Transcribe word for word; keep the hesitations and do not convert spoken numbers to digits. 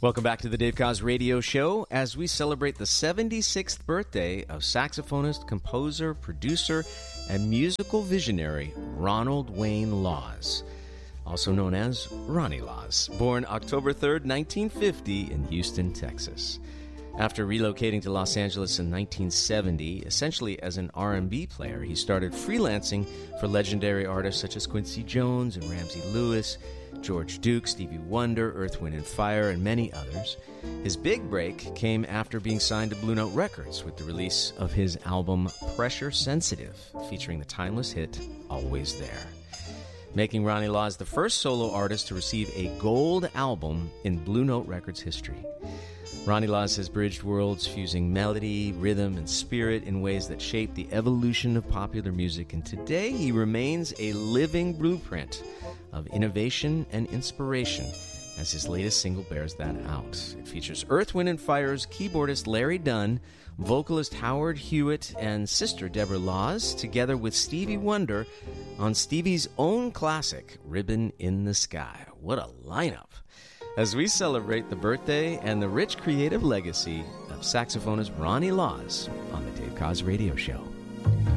Welcome back to the Dave Koz Radio Show as we celebrate the seventy-sixth birthday of saxophonist, composer, producer, and musical visionary Ronald Wayne Laws, also known as Ronnie Laws, born October third, nineteen fifty in Houston, Texas. After relocating to Los Angeles in nineteen seventy, essentially as an R and B player, he started freelancing for legendary artists such as Quincy Jones and Ramsey Lewis, George Duke, Stevie Wonder, Earth, Wind and Fire, and many others. His big break came after being signed to Blue Note Records with the release of his album Pressure Sensitive, featuring the timeless hit Always There, making Ronnie Laws the first solo artist to receive a gold album in Blue Note Records history. Ronnie Laws has bridged worlds, fusing melody, rhythm, and spirit in ways that shape the evolution of popular music, and today he remains a living blueprint of innovation and inspiration, as his latest single bears that out. It features Earth, Wind and Fire's keyboardist Larry Dunn, vocalist Howard Hewitt, and sister Deborah Laws, together with Stevie Wonder on Stevie's own classic, Ribbon in the Sky. What a lineup! As we celebrate the birthday and the rich creative legacy of saxophonist Ronnie Laws on the Dave Koz Radio Show.